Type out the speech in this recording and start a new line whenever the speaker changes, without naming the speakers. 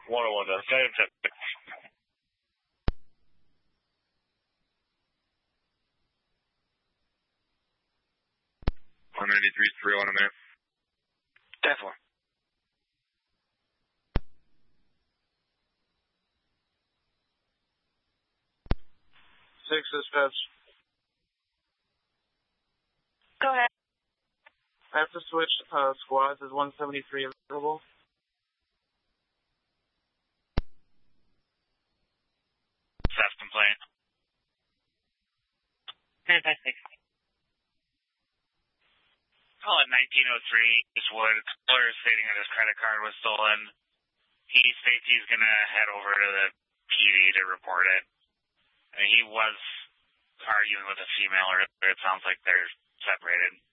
101 does. Negative 10.
193.3 on a man.
10-4.
6 dispatch.
Go ahead.
I have to switch squads. Is 173 available?
Theft complaint. Call it 1903 Eastwood. Caller stating that his credit card was stolen. He states he's going to head over to the PD to report it. He was arguing with a female, or it sounds like they're separated.